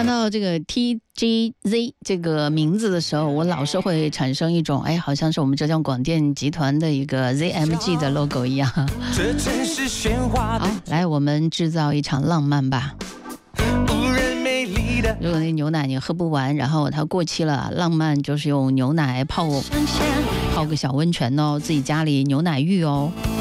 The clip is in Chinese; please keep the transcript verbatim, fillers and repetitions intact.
看到这个 T G Z 这个名字的时候，我老是会产生一种，哎，好像是我们浙江广电集团的一个 Z M G 的 logo 一样。好，来，我们制造一场浪漫吧。如果那牛奶你喝不完，然后它过期了，浪漫就是用牛奶泡泡个小温泉哦，自己家里牛奶浴哦。